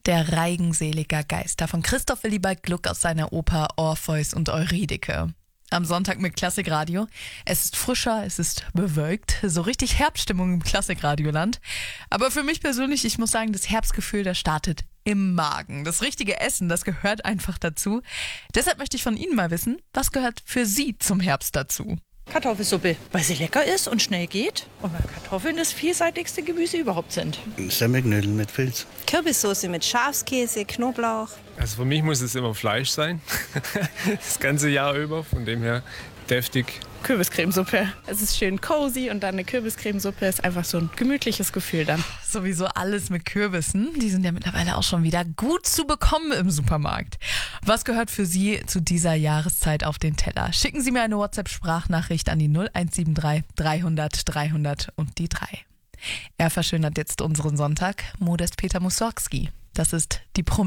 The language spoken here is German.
Der Reigenseliger Geister von Christoph Willibald Gluck aus seiner Oper Orpheus und Eurydike. Am Sonntag mit Klassikradio. Es ist frischer, es ist bewölkt, so richtig Herbststimmung im Klassikradioland. Aber für mich persönlich, ich muss sagen, das Herbstgefühl, das startet im Magen. Das richtige Essen, das gehört einfach dazu. Deshalb möchte ich von Ihnen mal wissen, was gehört für Sie zum Herbst dazu? Kartoffelsuppe, weil sie lecker ist und schnell geht und weil Kartoffeln das vielseitigste Gemüse überhaupt sind. Semmelknödel mit Pilz. Kürbissoße mit Schafskäse, Knoblauch. Also für mich muss es immer Fleisch sein, das ganze Jahr über, von dem her deftig. Kürbiscremesuppe. Es ist schön cozy und dann eine Kürbiscremesuppe ist einfach so ein gemütliches Gefühl dann. Sowieso alles mit Kürbissen. Die sind ja mittlerweile auch schon wieder gut zu bekommen im Supermarkt. Was gehört für Sie zu dieser Jahreszeit auf den Teller? Schicken Sie mir eine WhatsApp-Sprachnachricht an die 0173 300 300 und die 3. Er verschönert jetzt unseren Sonntag. Modest Peter Mussorgsky. Das ist die Promi.